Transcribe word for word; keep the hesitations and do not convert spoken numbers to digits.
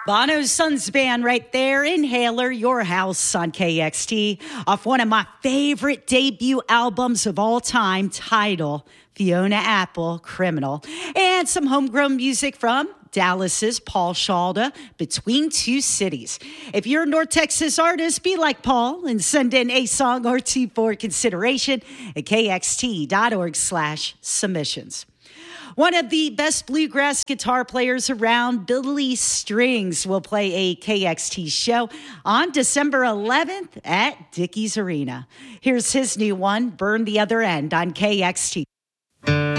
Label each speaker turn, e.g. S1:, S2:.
S1: Bono's Sons Band right there, Inhaler, Your House on K X T, off one of my favorite debut albums of all time, Tidal, Fiona Apple, Criminal, and some homegrown music from Dallas's Paul Shalda, Between Two Cities. If you're a North Texas artist, be like Paul and send in a song or two for consideration at kxt.org slash submissions. One of the best bluegrass guitar players around, Billy Strings, will play a K X T show on December eleventh at Dickies Arena. Here's his new one, Burn the Other End, on K X T.